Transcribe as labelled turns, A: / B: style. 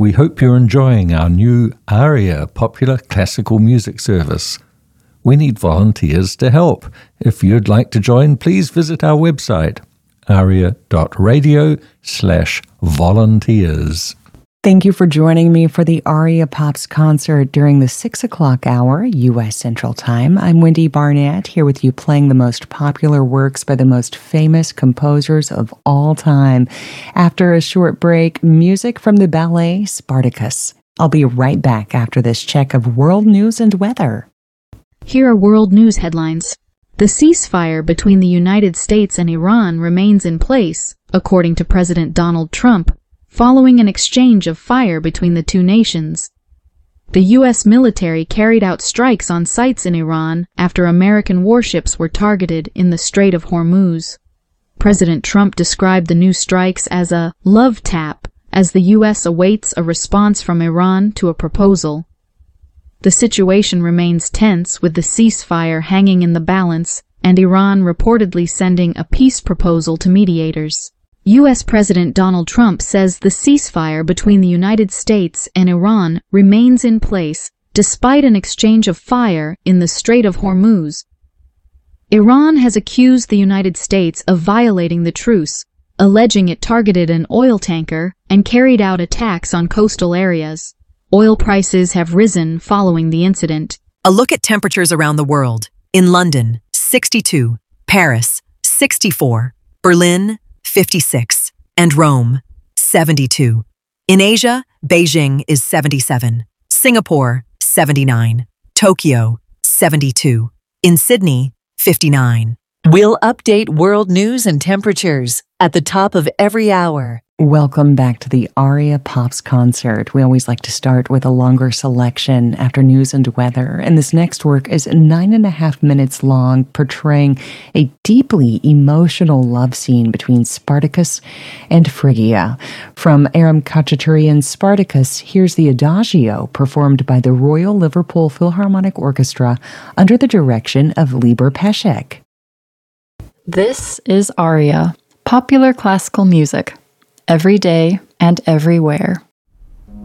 A: We hope you're enjoying our new ARIA popular classical music service. We need volunteers to help. If you'd like to join, please visit our website, aria.radio/volunteers.
B: Thank you for joining me for the Aria Pops concert during the 6 o'clock hour, U.S. Central Time. I'm Wendy Barnett, here with you playing the most popular works by the most famous composers of all time. After a short break, music from the ballet Spartacus. I'll be right back after this check of world news and weather.
C: Here are world news headlines. The ceasefire between the United States and Iran remains in place, according to President Donald Trump, following an exchange of fire between the two nations. The U.S. military carried out strikes on sites in Iran after American warships were targeted in the Strait of Hormuz. President Trump described the new strikes as a love tap, as the U.S. awaits a response from Iran to a proposal. The situation remains tense, with the ceasefire hanging in the balance and Iran reportedly sending a peace proposal to mediators. U.S. President Donald Trump says the ceasefire between the United States and Iran remains in place despite an exchange of fire in the Strait of Hormuz. Iran has accused the United States of violating the truce, alleging it targeted an oil tanker and carried out attacks on coastal areas. Oil prices have risen following the incident.
D: A look at temperatures around the world. In London, 62, Paris, 64, Berlin, 56, and Rome, 72. In Asia, Beijing is 77, Singapore, 79, Tokyo, 72. In Sydney, 59.
E: We'll update world news and temperatures at the top of every hour.
B: Welcome back to the Aria Pops concert. We always like to start with a longer selection after news and weather, and this next work is 9.5 minutes long, portraying a deeply emotional love scene between Spartacus and Phrygia. From Aram Khachaturian's Spartacus, here's the Adagio, performed by the Royal Liverpool Philharmonic Orchestra under the direction of Libor Pesek.
F: This is Aria, popular classical music, every day and everywhere.